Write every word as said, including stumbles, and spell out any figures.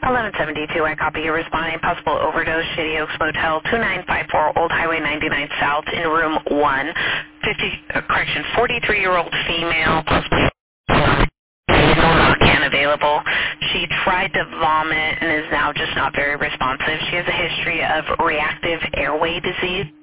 eleven seventy-two, I copy you responding. Possible overdose, Shady Oaks Motel, two nine five four Old Highway ninety-nine South in room one. fifty, uh, correction, forty-three-year-old female, possibly Narcan available. She tried to vomit and is now just not very responsive. She has a history of reactive airway disease.